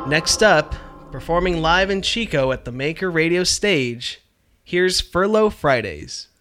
Next up, performing live in Chico at the Maker Radio stage, here's Furlough Fridays.